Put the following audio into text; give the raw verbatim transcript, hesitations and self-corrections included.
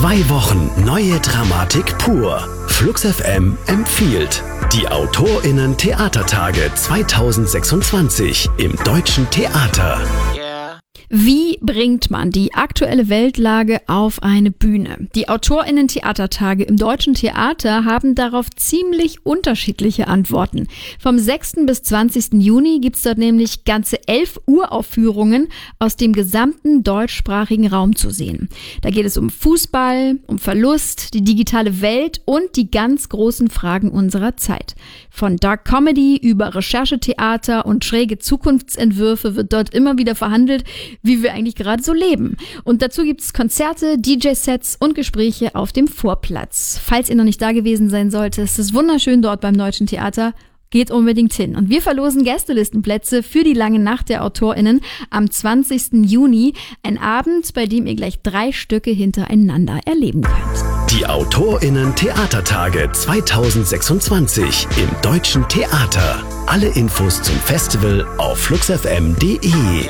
Zwei Wochen neue Dramatik pur. Flux F M empfiehlt die AutorInnen-Theatertage zweitausendsechsundzwanzig im Deutschen Theater. Wie bringt man die aktuelle Weltlage auf eine Bühne? Die AutorInnen-Theatertage im Deutschen Theater haben darauf ziemlich unterschiedliche Antworten. Vom sechsten bis zwanzigsten Juni gibt's dort nämlich ganze elf Uraufführungen aus dem gesamten deutschsprachigen Raum zu sehen. Da geht es um Fußball, um Verlust, die digitale Welt und die ganz großen Fragen unserer Zeit. Von Dark Comedy über Recherchetheater und schräge Zukunftsentwürfe wird dort immer wieder verhandelt, wie wir eigentlich gerade so leben. Und dazu gibt es Konzerte, D J-Sets und Gespräche auf dem Vorplatz. Falls ihr noch nicht da gewesen sein solltet, es ist wunderschön dort beim Deutschen Theater. Geht unbedingt hin. Und wir verlosen Gästelistenplätze für die lange Nacht der AutorInnen am zwanzigsten Juni. Ein Abend, bei dem ihr gleich drei Stücke hintereinander erleben könnt. Die AutorInnen-Theatertage zweitausendsechsundzwanzig im Deutschen Theater. Alle Infos zum Festival auf flux f m punkt d e.